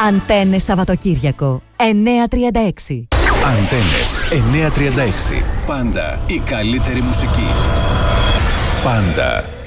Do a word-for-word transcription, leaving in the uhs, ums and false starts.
Αντένες Σαββατοκύριακο εννιά τριάντα έξι. Αντένες εννιά τριάντα έξι. Πάντα η καλύτερη μουσική. Πάντα.